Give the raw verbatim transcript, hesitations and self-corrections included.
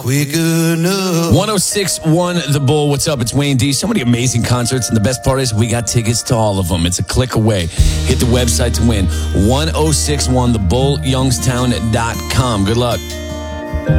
Quick enough. one oh six point one The Bull. What's up? It's Wayne D. So many amazing concerts, and the best part is we got tickets to all of them. It's a click away. Hit the website to win. ten sixty-one the bull youngstown dot com. Good luck.